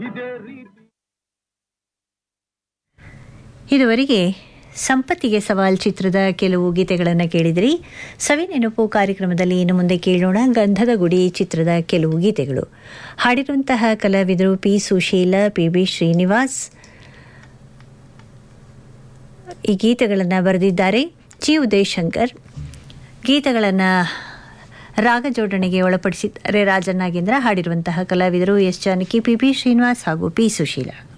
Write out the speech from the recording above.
ಇದುವರೆಗೆ ಸಂಪತ್ತಿಗೆ ಸವಾಲ್ ಚಿತ್ರದ ಕೆಲವು ಗೀತೆಗಳನ್ನು ಕೇಳಿದಿರಿ. ಸವಿ ನೆನಪು ಕಾರ್ಯಕ್ರಮದಲ್ಲಿ ಇನ್ನು ಮುಂದೆ ಕೇಳೋಣ ಗಂಧದ ಗುಡಿ ಚಿತ್ರದ ಕೆಲವು ಗೀತೆಗಳು. ಹಾಡಿರುವಂತಹ ಕಲಾವಿದರು P Sushila, P B Srinivas. ಈ ಗೀತೆಗಳನ್ನು ಬರೆದಿದ್ದಾರೆ ಜಿ ಉದಯಶಂಕರ್. ಗೀತೆಗಳನ್ನು ರಾಗ ಜೋಡಣೆಗೆ ಒಳಪಡಿಸಿದ್ದಾರೆ ರಾಜನ್ ನಾಗೇಂದ್ರ. ಹಾಡಿರುವಂತಹ ಕಲಾವಿದರು S Janaki, P B Srinivas ಹಾಗೂ ಪಿ ಸುಶೀಲ.